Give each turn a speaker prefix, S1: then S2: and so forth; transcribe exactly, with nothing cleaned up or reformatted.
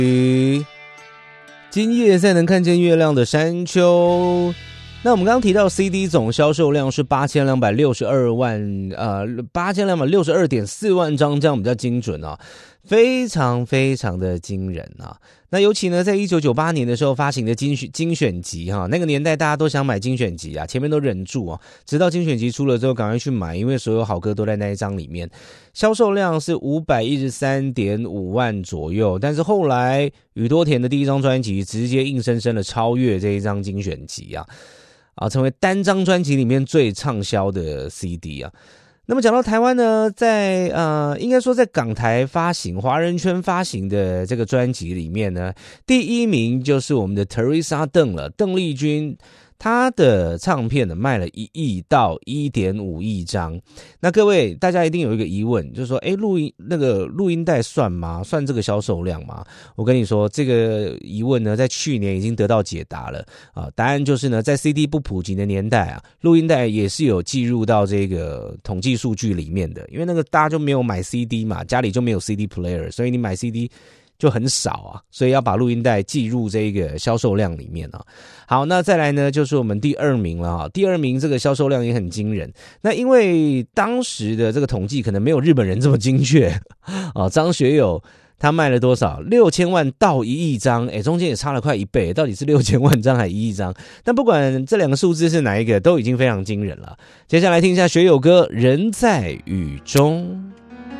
S1: 今夜才能看见月亮的山丘。那我们刚刚提到 C D 总销售量是八千两百六十二万，呃，八千两百六十二点四万张，这样比较精准啊，非常非常的惊人啊。那尤其呢，在一九九八年的时候发行的精选精选集哈，那个年代大家都想买精选集啊，前面都忍住啊，直到精选集出了之后赶快去买，因为所有好歌都在那一张里面。销售量是五百一十三点五万左右，但是后来宇多田的第一张专辑直接硬生生的超越这一张精选集啊，啊，成为单张专辑里面最畅销的 C D 啊。那么讲到台湾呢，在呃，应该说在港台发行、华人圈发行的这个专辑里面呢，第一名就是我们的 Teresa 邓了，邓丽君。他的唱片呢卖了一亿到一点五亿张。那各位大家一定有一个疑问，就是说，哎，录音那个录音带算吗？算这个销售量吗？我跟你说，这个疑问呢，在去年已经得到解答了啊。答案就是呢，在 C D 不普及的年代啊，录音带也是有计入到这个统计数据里面的，因为那个大家就没有买 C D 嘛，家里就没有 C D player， 所以你买 C D。就很少啊，所以要把录音带计入这个销售量里面啊。好，那再来呢，就是我们第二名了啊。第二名这个销售量也很惊人。那因为当时的这个统计可能没有日本人这么精确啊，张学友他卖了多少？六千万到一亿张，哎，中间也差了快一倍，到底是六千万张还是一亿张？但不管这两个数字是哪一个，都已经非常惊人了。接下来听一下学友歌《人在雨中》。